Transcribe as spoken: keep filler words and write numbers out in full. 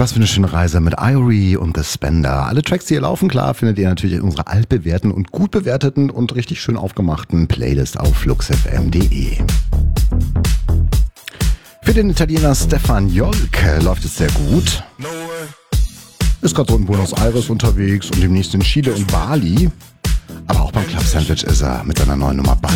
Was für eine schöne Reise mit Irie und The Spender. Alle Tracks, die hier laufen, klar, findet ihr natürlich in unserer altbewährten und gut bewerteten und richtig schön aufgemachten Playlist auf fluxfm punkt de. Für den Italiener Stefan Jolk läuft es sehr gut. Ist gerade so in Buenos Aires unterwegs und demnächst in Chile und Bali. Aber auch beim Club Sandwich ist er mit seiner neuen Nummer